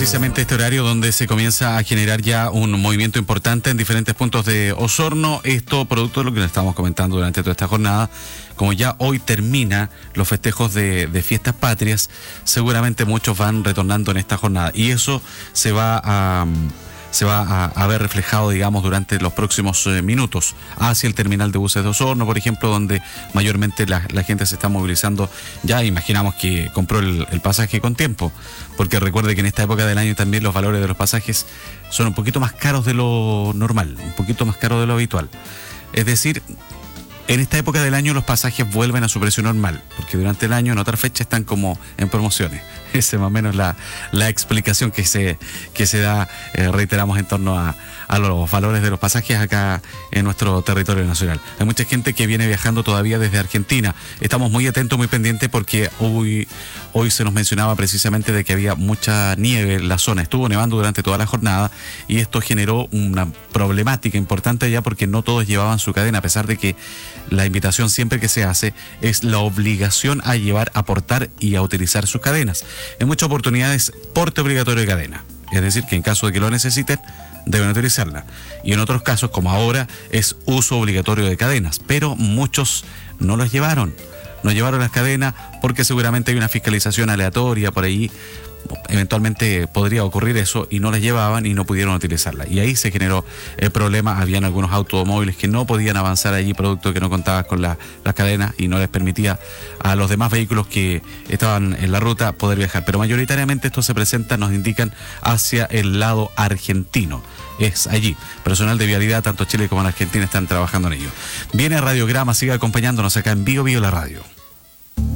precisamente este horario donde se comienza a generar ya un movimiento importante en diferentes puntos de Osorno. Esto producto de lo que les estábamos comentando durante toda esta jornada. Como ya hoy termina los festejos de fiestas patrias, seguramente muchos van retornando en esta jornada. Y eso se va a ver reflejado, digamos, durante los próximos minutos hacia el terminal de buses de Osorno, por ejemplo, donde mayormente la gente se está movilizando. Ya imaginamos que compró el pasaje con tiempo, porque recuerde que en esta época del año también los valores de los pasajes son un poquito más caros de lo normal, un poquito más caros de lo habitual. Es decir, en esta época del año los pasajes vuelven a su precio normal, porque durante el año en otra fecha están como en promociones. Esa es más o menos la explicación que se da, reiteramos, en torno a los valores de los pasajes acá en nuestro territorio nacional. Hay mucha gente que viene viajando todavía desde Argentina. Estamos muy atentos, muy pendientes, porque hoy se nos mencionaba precisamente de que había mucha nieve en la zona. Estuvo nevando durante toda la jornada y esto generó una problemática importante allá, porque no todos llevaban su cadena, a pesar de que la invitación siempre que se hace es la obligación a llevar, a portar y a utilizar sus cadenas. En muchas oportunidades, porte obligatorio de cadena. Es decir, que en caso de que lo necesiten, deben utilizarla. Y en otros casos, como ahora, es uso obligatorio de cadenas. Pero muchos no los llevaron. No llevaron las cadenas porque seguramente hay una fiscalización aleatoria por ahí. Eventualmente podría ocurrir eso y no las llevaban y no pudieron utilizarla. Y ahí se generó el problema. Habían algunos automóviles que no podían avanzar allí, producto que no contaban con las cadenas y no les permitía a los demás vehículos que estaban en la ruta poder viajar. Pero mayoritariamente esto se presenta, nos indican, hacia el lado argentino. Es allí. Personal de vialidad, tanto Chile como en Argentina, están trabajando en ello. Viene Radiograma, sigue acompañándonos acá en Bio la Radio.